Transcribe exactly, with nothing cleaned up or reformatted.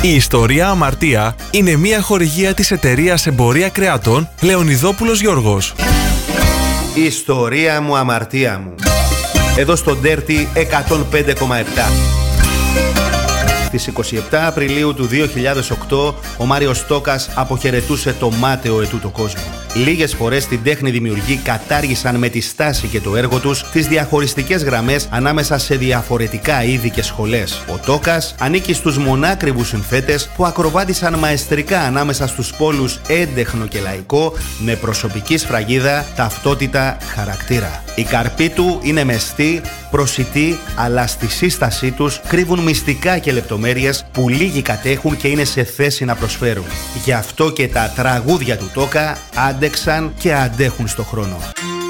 Η ιστορία Αμαρτία είναι μια χορηγία της εταιρείας Εμπορία Κρεάτων Λεωνιδόπουλος Γιώργος. Η ιστορία μου, αμαρτία μου. Εδώ στο Dirty εκατόν πέντε κόμμα επτά. Στις είκοσι επτά Απριλίου του δύο χιλιάδες οκτώ, ο Μάριος Τόκας αποχαιρετούσε το μάταιο ετούτο κόσμο. Λίγες φορές στην τέχνη δημιουργοί κατάργησαν με τη στάση και το έργο τους τις διαχωριστικές γραμμές ανάμεσα σε διαφορετικά είδη και σχολές. Ο Τόκας ανήκει στους μονάκριβους συνθέτες που ακροβάτησαν μαεστρικά ανάμεσα στους πόλους έντεχνο και λαϊκό, με προσωπική σφραγίδα, ταυτότητα, χαρακτήρα. Η καρπή του είναι μεστή, προσιτή, αλλά στη σύστασή τους κρύβουν μυστικά και λεπτομέρειες που λίγοι κατέχουν και είναι σε θέση να προσφέρουν. Γι' αυτό και τα τραγούδια του Τόκα άντεξαν και αντέχουν στο χρόνο.